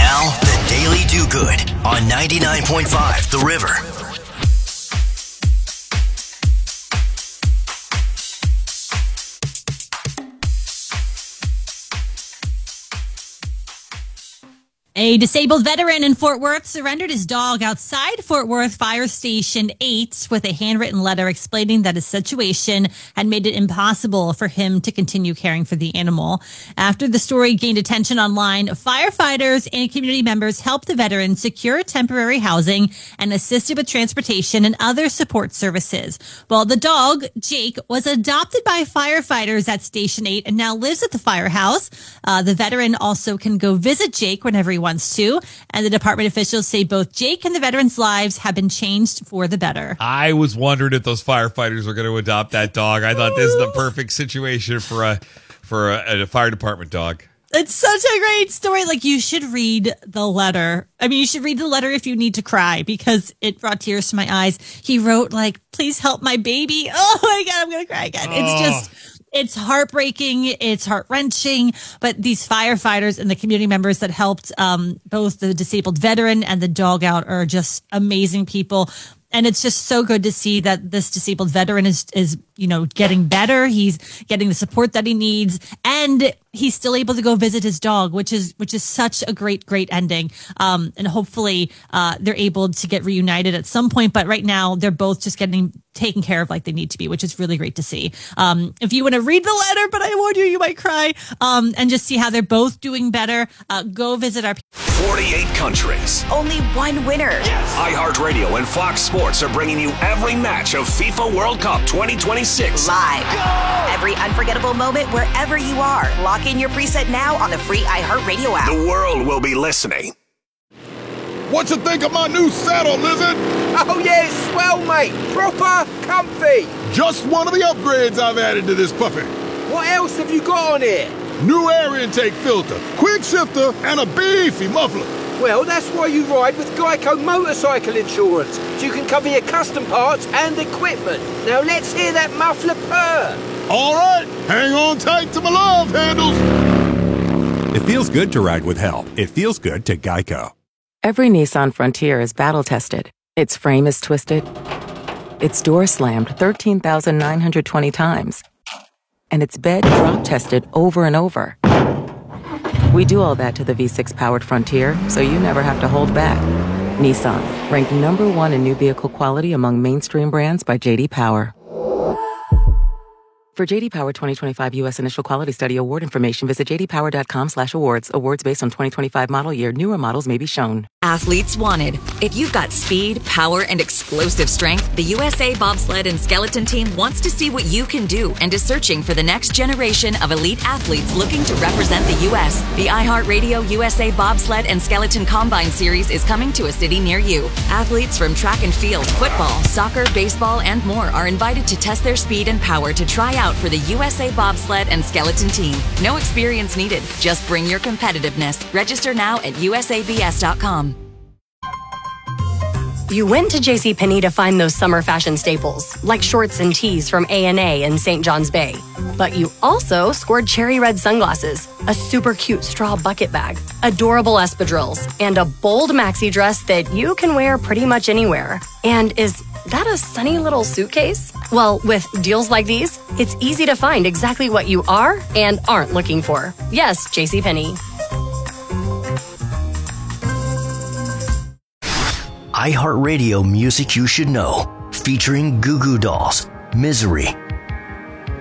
Now, the Daily Do Good on 99.5 The River. A disabled veteran in Fort Worth surrendered his dog outside Fort Worth Fire Station 8 with a handwritten letter explaining that his situation had made it impossible for him to continue caring for the animal. After the story gained attention online, firefighters and community members helped the veteran secure temporary housing and assisted with transportation and other support services. Well, the dog, Jake, was adopted by firefighters at Station 8 and now lives at the firehouse. The veteran also can go visit Jake whenever he wants to, and the department officials say both Jake and the veterans' lives have been changed for the better. I was wondering if those firefighters were going to adopt that dog. I thought this is the perfect situation for a fire department dog. It's such a great story. Like, you should read the letter. I mean, you should read the letter if you need to cry, because it brought tears to my eyes. He wrote, like, please help my baby. Oh my God, I'm going to cry again. It's heartbreaking. It's heart-wrenching. But these firefighters and the community members that helped both the disabled veteran and the dog out are just amazing people. And it's just so good to see that this disabled veteran is getting better. He's getting the support that he needs, and he's still able to go visit his dog, which is such a great ending. And hopefully they're able to get reunited at some point. But right now they're both just getting taken care of like they need to be, which is really great to see. If you want to read the letter, but I warn you, you might cry, and just see how they're both doing better, go visit our 48 countries. Only one winner. Yes. iHeartRadio and Fox Sports are bringing you every match of FIFA World Cup 2026. Live. Go! Every unforgettable moment wherever you are. Lock in your preset now on the free iHeartRadio app. The world will be listening. What you think of my new saddle, Lizard? Oh yeah, it's swell, mate. Proper comfy. Just one of the upgrades I've added to this puppy. What else have you got on here? New air intake filter, quick shifter, and a beefy muffler. Well, that's why you ride with Geico Motorcycle Insurance, so you can cover your custom parts and equipment. Now let's hear that muffler purr. All right, hang on tight to my love handles. It feels good to ride with help. It feels good to Geico. Every Nissan Frontier is battle-tested. Its frame is twisted. Its door slammed 13,920 times. And its bed drop-tested over and over. We do all that to the V6-powered Frontier, so you never have to hold back. Nissan, ranked #1 in new vehicle quality among mainstream brands by J.D. Power. For J.D. Power 2025 U.S. Initial Quality Study award information, visit jdpower.com/awards. Awards based on 2025 model year. Newer models may be shown. Athletes wanted. If you've got speed, power, and explosive strength, the USA Bobsled and Skeleton Team wants to see what you can do and is searching for the next generation of elite athletes looking to represent the U.S. The iHeartRadio USA Bobsled and Skeleton Combine Series is coming to a city near you. Athletes from track and field, football, soccer, baseball, and more are invited to test their speed and power to try out for the USA Bobsled and Skeleton Team. No experience needed. Just bring your competitiveness. Register now at usabs.com. You went to JCPenney to find those summer fashion staples, like shorts and tees from A&A and St. John's Bay. But you also scored cherry red sunglasses, a super cute straw bucket bag, adorable espadrilles, and a bold maxi dress that you can wear pretty much anywhere. And is that a sunny little suitcase? Well, with deals like these, it's easy to find exactly what you are and aren't looking for. Yes, JCPenney. iHeartRadio Music You Should Know, featuring Goo Goo Dolls, Misery,